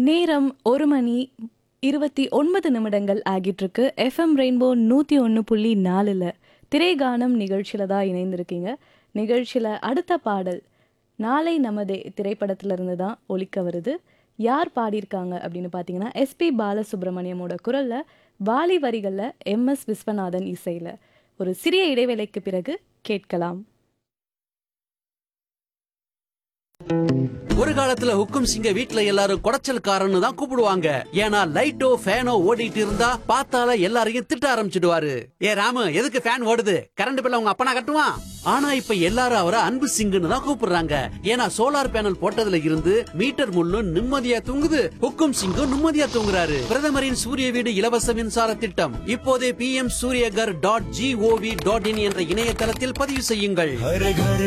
நேரம் 1:29 ஆகிட்டு இருக்கு. எஃப்எம் ரெயின்போ 101.4ல் திரைகானம் நிகழ்ச்சியில தான் இணைந்திருக்கீங்க. நிகழ்ச்சியில அடுத்த பாடல் நாளை நமதே திரைப்படத்திலிருந்து தான் ஒலிக்க வருது. யார் பாடியிருக்காங்க அப்படின்னு பார்த்தீங்கன்னா எஸ்பி பாலசுப்ரமணியமோட குரல்ல, வாலி வரிகள்ல, MS விஸ்வநாதன் இசையில. ஒரு சிறிய இடைவேளைக்கு பிறகு கேட்கலாம். ஒரு காலத்துல ஹுக்கும் சிங்க வீட்ல எல்லாரும் குடைச்சல்காரன்னு தான் கூப்பிடுவாங்க. ஏன்னா லைட்டோ ஃபேனோ ஓடிட்டு இருந்தா பார்த்தால எல்லாரையும் திட்ட ஆரம்பிச்சிடுவாரு. ஏ ராமு, எதுக்கு ஃபேன் ஓடுது? கரண்ட் பில்ல உங்க அப்பனா கட்டுவான். ஆனா இப்ப எல்லாரும் அவரை அன்பு சிங்குன்னு தான் கூப்பிடுறாங்க. ஏன்னா சோலார் பேனல் போட்டதுல இருந்து மீட்டர் முள்ளும் நிம்மதியா தூங்குது, ஹுக்கும் சிங்கும் நிம்மதியா தூங்குறாரு. பிரதமரின் சூரிய வீடு இலவச மின்சார திட்டம் இப்போதே PM Suryaghar.gov.in என்ற இணையதளத்தில் பதிவு செய்யுங்கள்.